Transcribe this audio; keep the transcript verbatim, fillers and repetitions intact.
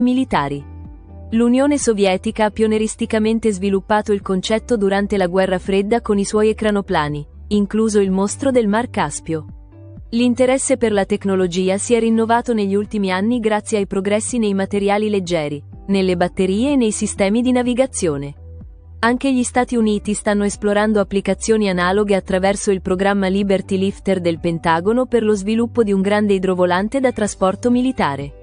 militari. L'Unione Sovietica ha pioneristicamente sviluppato il concetto durante la Guerra Fredda con i suoi ecranoplani, incluso il mostro del Mar Caspio. L'interesse per la tecnologia si è rinnovato negli ultimi anni grazie ai progressi nei materiali leggeri, nelle batterie e nei sistemi di navigazione. Anche gli Stati Uniti stanno esplorando applicazioni analoghe attraverso il programma Liberty Lifter del Pentagono per lo sviluppo di un grande idrovolante da trasporto militare.